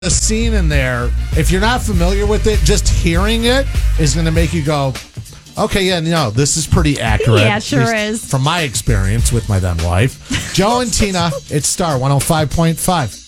a scene in there. If you're not familiar with it, just hearing it is going to make you go, okay, yeah, no, this is pretty accurate. Yeah, it sure is. From my experience with my then wife. Joe and Tina, it's Star 105.5.